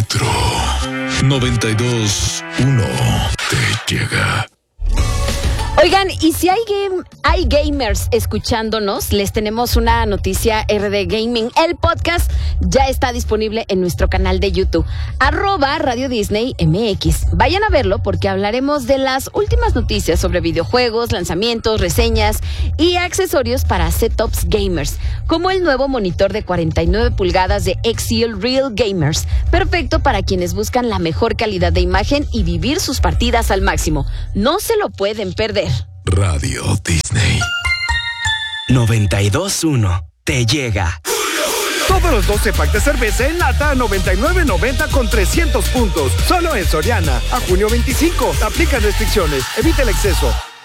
Metro 92.1 te llega. Oigan, y si hay gamers escuchándonos, les tenemos una noticia. RD Gaming, el podcast ya está disponible en nuestro canal de YouTube, @Radio Disney MX. Vayan a verlo porque hablaremos de las últimas noticias sobre videojuegos, lanzamientos, reseñas y accesorios para setups gamers, como el nuevo monitor de 49 pulgadas de Axial Real Gamers, perfecto para quienes buscan la mejor calidad de imagen y vivir sus partidas al máximo. No se lo pueden perder. Radio Disney 92.1 te llega. Todos los 12 packs de cerveza en lata a $99.90 con 300 puntos. Solo en Soriana. A junio 25. Aplican restricciones. Evita el exceso.